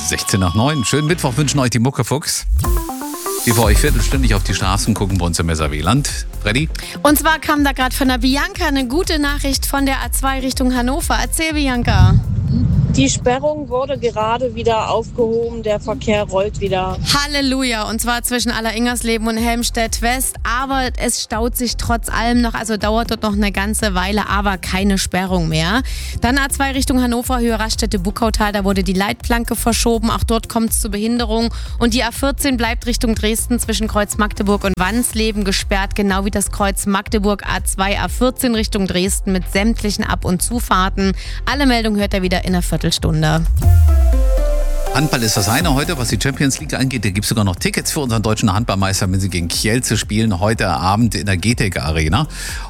16 nach 9. Schönen Mittwoch wünschen euch die Muckefuchs. Die für euch viertelstündig auf die Straßen gucken bei uns im Messer-Wieland. Freddy? Und zwar kam da gerade von der Bianca eine gute Nachricht von der A2 Richtung Hannover. Erzähl, Bianca. Die Sperrung wurde gerade wieder aufgehoben, der Verkehr rollt wieder. Halleluja, und zwar zwischen Alleringersleben und Helmstedt West. Aber es staut sich trotz allem noch, also dauert dort noch eine ganze Weile, aber keine Sperrung mehr. Dann A2 Richtung Hannover, Höhe Raststätte-Buckautal, da wurde die Leitplanke verschoben. Auch dort kommt es zu Behinderung. Und die A14 bleibt Richtung Dresden zwischen Kreuz Magdeburg und Wansleben gesperrt, genau wie das Kreuz Magdeburg A2, A14 Richtung Dresden mit sämtlichen Ab- und Zufahrten. Alle Meldungen hört ihr wieder in einer Viertelstunde. Handball ist das eine heute, was die Champions League angeht. Da gibt es sogar noch Tickets für unseren deutschen Handballmeister, wenn sie gegen Kielce spielen, heute Abend in der GTEC Arena.